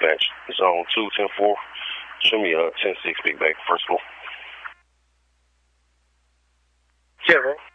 dispatch. Zone 2, 10-4. Show me 10-6, big bag, first floor. Yeah, bro.